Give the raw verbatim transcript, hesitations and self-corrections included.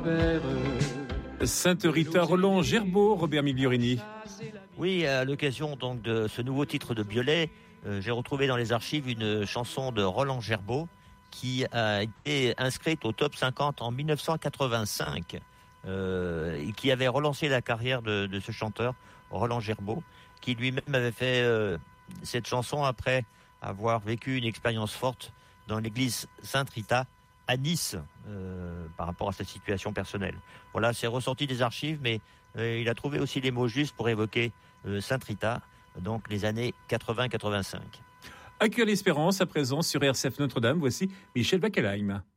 Sainte Rita Roland Gerbaud, Robert Migliorini. Oui, à l'occasion donc de ce nouveau titre de Biolay, euh, j'ai retrouvé dans les archives une chanson de Roland Gerbaud qui a été inscrite au top cinquante en dix-neuf cent quatre-vingt-cinq euh, et qui avait relancé la carrière de, de ce chanteur, Roland Gerbaud, qui lui-même avait fait euh, cette chanson après avoir vécu une expérience forte dans l'église Sainte Rita à Nice euh, par rapport à sa situation personnelle. Voilà, c'est ressorti des archives, mais euh, il a trouvé aussi les mots justes pour évoquer euh, Sainte Rita, donc les années quatre-vingts quatre-vingt-cinq. Accueil l'espérance à présent sur R C F Notre-Dame. Voici Michel Backelheim.